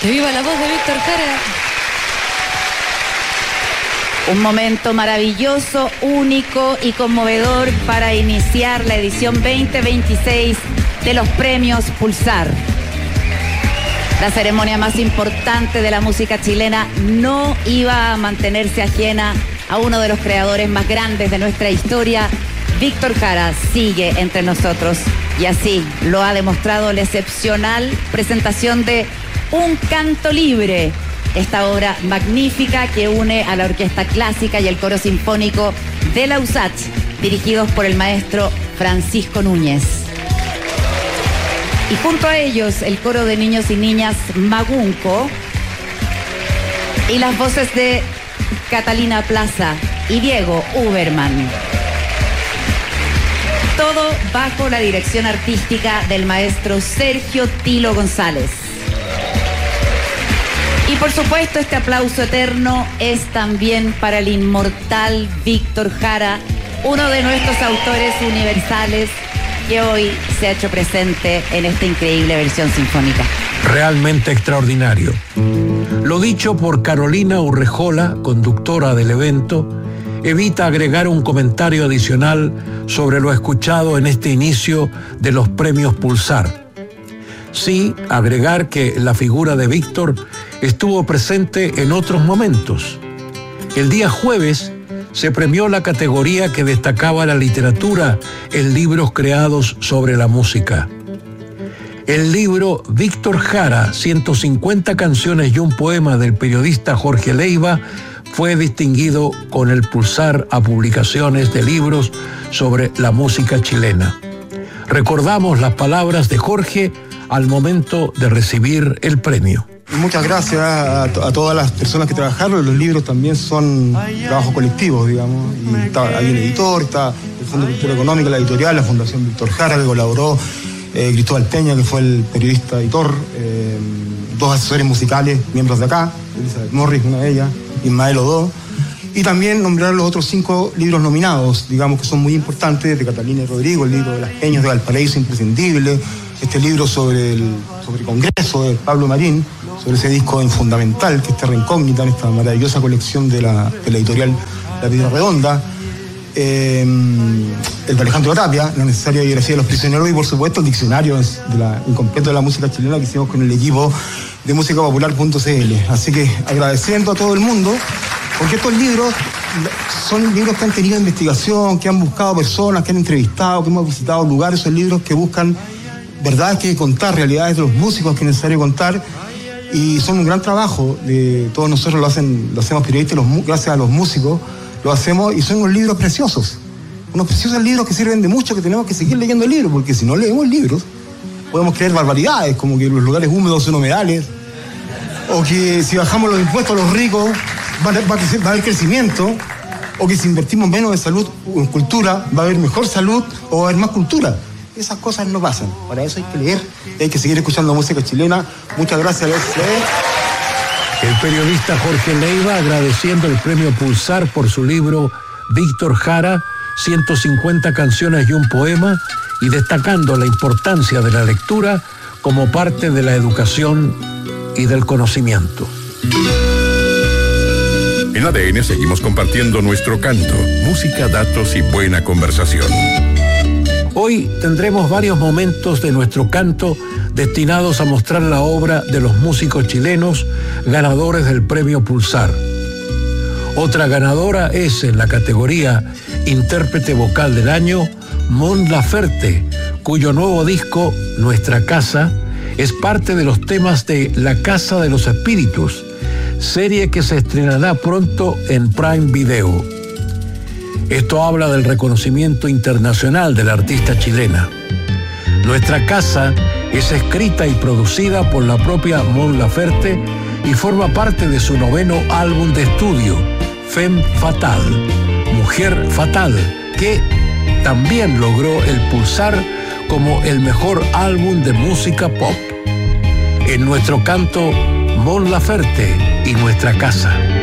¡Que viva la voz de Víctor Jara! Un momento maravilloso, único y conmovedor para iniciar la edición 2026 de los premios Pulsar. La ceremonia más importante de la música chilena no iba a mantenerse ajena a uno de los creadores más grandes de nuestra historia. Víctor Jara sigue entre nosotros y así lo ha demostrado la excepcional presentación de Un Canto Libre, esta obra magnífica que une a la orquesta clásica y el coro sinfónico de la USACH, dirigidos por el maestro Francisco Núñez. Y junto a ellos, el coro de niños y niñas Magunco y las voces de Catalina Plaza y Diego Uberman. Todo bajo la dirección artística del maestro Sergio Tilo González. Y por supuesto, este aplauso eterno es también para el inmortal Víctor Jara, uno de nuestros autores universales que hoy se ha hecho presente en esta increíble versión sinfónica. Realmente extraordinario. Lo dicho por Carolina Urrejola, conductora del evento, evita agregar un comentario adicional sobre lo escuchado en este inicio de los premios Pulsar. Sí, agregar que la figura de Víctor estuvo presente en otros momentos. El día jueves se premió la categoría que destacaba la literatura en libros creados sobre la música. El libro Víctor Jara, 150 canciones y un poema del periodista Jorge Leiva, fue distinguido con el Pulsar a publicaciones de libros sobre la música chilena. Recordamos las palabras de Jorge al momento de recibir el premio. Muchas gracias a todas las personas que trabajaron. Los libros también son trabajos colectivos, digamos. Y hay un editor, está el Fondo de Cultura Económica, la editorial, la Fundación Víctor Jara, que colaboró, Cristóbal Peña, que fue el periodista editor, dos asesores musicales, miembros de acá, Elizabeth Morris, una de ellas, Ismael Odó, y también nombrar los otros 5 libros nominados, digamos, que son muy importantes, de Catalina y Rodrigo, el libro de Las Peñas de Valparaíso, imprescindible, este libro sobre Congreso de Pablo Marín, sobre ese disco fundamental, que es Terra Incógnita, en esta maravillosa colección de la editorial La Piedra Redonda, el de Alejandro Tapia, La necesaria biografía de los prisioneros, y por supuesto el diccionario incompleto de la música chilena que hicimos con el equipo de musicapopular.cl. Así que agradeciendo a todo el mundo, porque estos libros son libros que han tenido investigación, que han buscado personas, que han entrevistado, que hemos visitado lugares, son libros que buscan verdades que hay que contar, realidades de los músicos que es necesario contar, y son un gran trabajo de todos nosotros, lo hacemos periodistas, gracias a los músicos lo hacemos, y son unos libros preciosos, unos preciosos libros que sirven de mucho, que tenemos que seguir leyendo libros, porque si no leemos libros podemos creer barbaridades, como que los lugares húmedos son humedales, o que si bajamos los impuestos a los ricos va a haber crecimiento, o que si invertimos menos en salud o en cultura va a haber mejor salud o va a haber más cultura. Esas cosas no pasan. Para eso hay que leer y hay que seguir escuchando música chilena. Muchas gracias, El periodista Jorge Leiva agradeciendo el premio Pulsar por su libro Víctor Jara, 150 canciones y un poema, y destacando la importancia de la lectura como parte de la educación y del conocimiento. En ADN seguimos compartiendo nuestro canto, música, datos y buena conversación. Hoy tendremos varios momentos de nuestro canto destinados a mostrar la obra de los músicos chilenos ganadores del premio Pulsar. Otra ganadora es, en la categoría Intérprete Vocal del Año, Mon Laferte, cuyo nuevo disco, Nuestra Casa, es parte de los temas de La Casa de los Espíritus, serie que se estrenará pronto en Prime Video. Esto habla del reconocimiento internacional de la artista chilena. Nuestra Casa es escrita y producida por la propia Mon Laferte y forma parte de su 9º álbum de estudio, Femme Fatale, Mujer Fatal, que también logró el Pulsar como el mejor álbum de música pop. En nuestro canto, Mon Laferte y Nuestra Casa.